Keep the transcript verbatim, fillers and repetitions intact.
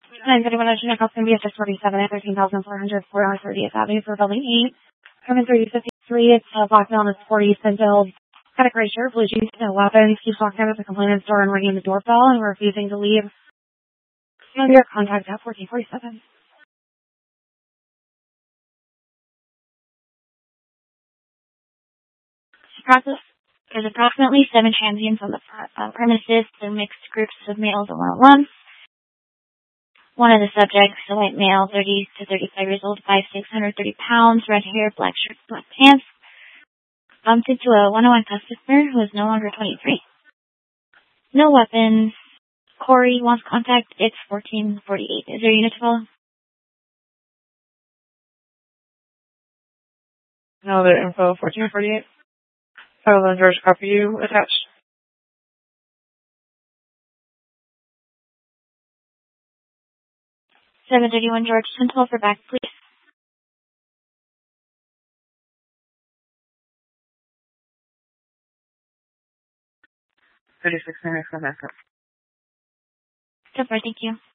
nine thirty-one Ocean House can be at six forty-seven at thirteen thousand four hundred four North thirtieth Avenue for Building eight. Permit thirty fifty-three, it's uh, Blackmail, and it's forty Spindle. Got a gray shirt, blue jeans, no weapons. Keeps walking out of the complainant's door and ringing the doorbell and refusing to leave. And your contact at fourteen forty-seven. Process. There's approximately seven transients on the uh, premises. They're mixed groups of males and one-on-one. One of the subjects, a white male, thirty to thirty-five years old, five six, one hundred thirty pounds, red hair, black shirt, black pants, bumped into a one-on-one customer who is no longer twenty-three. No weapons. Corey wants contact. It's fourteen forty-eight. Is there a unit to follow? No other info, fourteen forty-eight. Sutherland George, copy you attached. seven thirty-one George, ten twelve for back, please. thirty-six minutes for backup. So far, thank you.